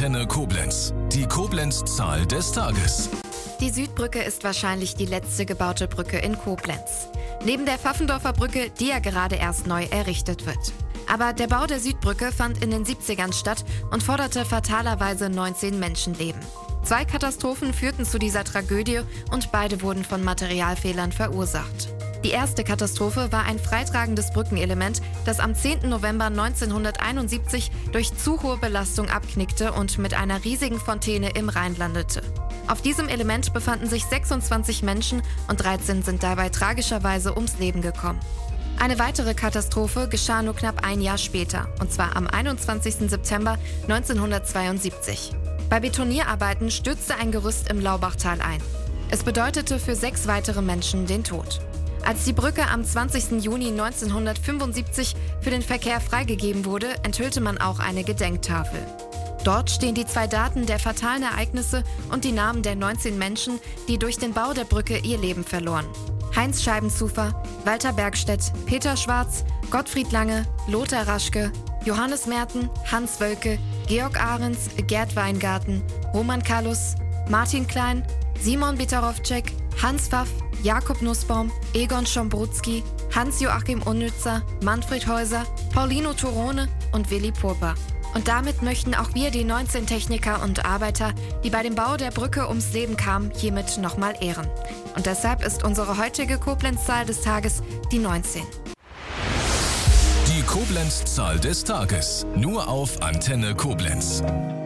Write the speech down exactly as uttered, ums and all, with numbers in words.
Antenne Koblenz. Die Koblenz-Zahl des Tages. Die Südbrücke ist wahrscheinlich die letzte gebaute Brücke in Koblenz. Neben der Pfaffendorfer Brücke, die ja gerade erst neu errichtet wird. Aber der Bau der Südbrücke fand in den siebzigern statt und forderte fatalerweise neunzehn Menschenleben. Zwei Katastrophen führten zu dieser Tragödie und beide wurden von Materialfehlern verursacht. Die erste Katastrophe war ein freitragendes Brückenelement, das am zehnten November neunzehnhunderteinundsiebzig durch zu hohe Belastung abknickte und mit einer riesigen Fontäne im Rhein landete. Auf diesem Element befanden sich sechsundzwanzig Menschen und dreizehn sind dabei tragischerweise ums Leben gekommen. Eine weitere Katastrophe geschah nur knapp ein Jahr später, und zwar am einundzwanzigsten September neunzehnhundertzweiundsiebzig. Bei Betonierarbeiten stürzte ein Gerüst im Laubachtal ein. Es bedeutete für sechs weitere Menschen den Tod. Als die Brücke am zwanzigsten Juni neunzehnhundertfünfundsiebzig für den Verkehr freigegeben wurde, enthüllte man auch eine Gedenktafel. Dort stehen die zwei Daten der fatalen Ereignisse und die Namen der neunzehn Menschen, die durch den Bau der Brücke ihr Leben verloren. Heinz Scheibenzufer, Walter Bergstedt, Peter Schwarz, Gottfried Lange, Lothar Raschke, Johannes Merten, Hans Wölke, Georg Ahrens, Gerd Weingarten, Roman Kallus, Martin Klein, Simon Bitarowczyk, Hans Pfaff, Jakob Nussbaum, Egon Schombrutski, Hans-Joachim Unnützer, Manfred Häuser, Paulino Turone und Willi Purper. Und damit möchten auch wir die neunzehn Techniker und Arbeiter, die bei dem Bau der Brücke ums Leben kamen, hiermit nochmal ehren. Und deshalb ist unsere heutige Koblenz-Zahl des Tages die neunzehn. Die Koblenz-Zahl des Tages. Nur auf Antenne Koblenz.